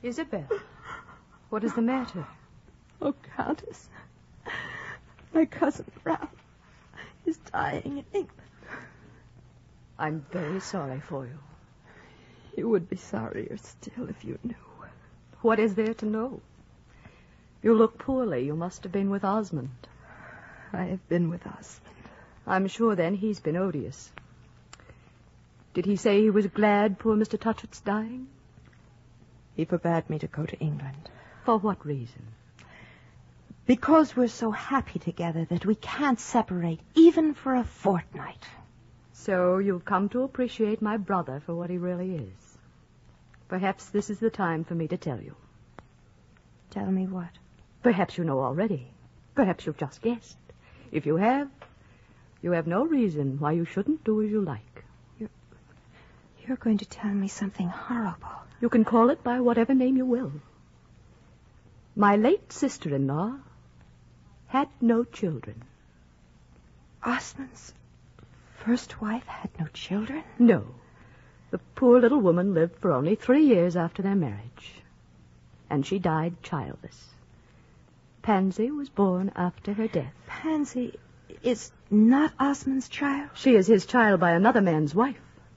Isabel, what is the matter? Oh, Countess, my cousin Ralph is dying in England. I'm very sorry for you. You would be sorrier still if you knew. What is there to know? You look poorly. You must have been with Osmond. I have been with Osmond. I'm sure, then, he's been odious. Did he say he was glad poor Mr. Touchett's dying? He forbade me to go to England. For what reason? Because we're so happy together that we can't separate, even for a fortnight. So you've come to appreciate my brother for what he really is. Perhaps this is the time for me to tell you. Tell me what? Perhaps you know already. Perhaps you've just guessed. If you have no reason why you shouldn't do as you like. You're going to tell me something horrible. You can call it by whatever name you will. My late sister-in-law had no children. Osmond's first wife had no children? No. The poor little woman lived for only 3 years after their marriage. And she died childless. Pansy was born after her death. Pansy is not Osmond's child? She is his child by another man's wife.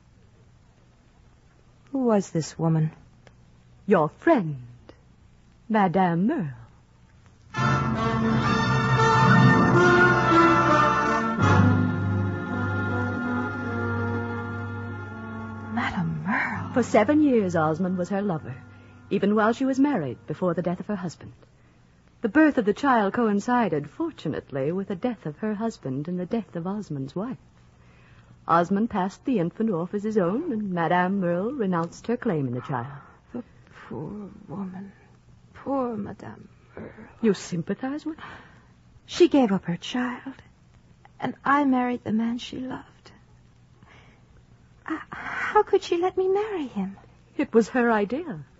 Who was this woman? Your friend, Madame Merle. Madame Merle? For 7 years, Osmond was her lover, even while she was married before the death of her husband. The birth of the child coincided, fortunately, with the death of her husband and the death of Osmond's wife. Osmond passed the infant off as his own, and Madame Merle renounced her claim in the child. The poor woman. Poor Madame Merle. You sympathize with her? She gave up her child, and I married the man she loved. How could she let me marry him? It was her idea.